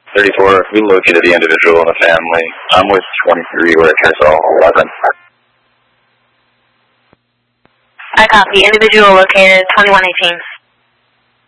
34, we located the individual and the family. I'm with 23, we're at Carousel 11. I copy. Individual located 2118.